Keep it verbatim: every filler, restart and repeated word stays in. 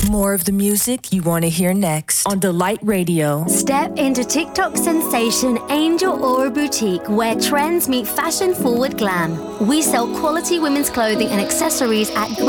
More of the music you want to hear next on Delight Radio. Step into TikTok sensation Angel Aura Boutique, where trends meet fashion-forward glam. We sell quality women's clothing and accessories at